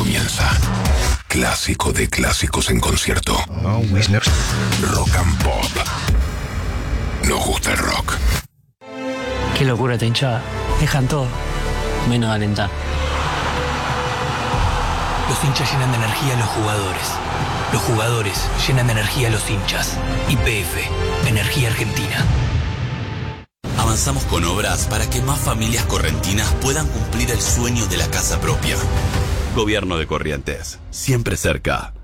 comienza. Clásico de clásicos en concierto. Rock and Pop. Nos gusta el rock. Qué locura esta hinchada. Dejan todo, menos alentar. Los hinchas llenan de energía a los jugadores. Los jugadores llenan de energía a los hinchas. YPF, Energía Argentina. Avanzamos con obras para que más familias correntinas puedan cumplir el sueño de la casa propia. Gobierno de Corrientes, siempre cerca.